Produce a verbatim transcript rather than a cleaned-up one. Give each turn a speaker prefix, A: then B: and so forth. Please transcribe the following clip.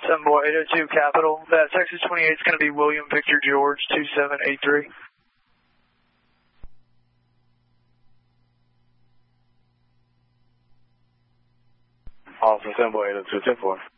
A: seven boy eight oh two Capital. That Texas twenty-eight is going to be William Victor George two seven eight three.
B: Austin seven boy eight oh two ten four.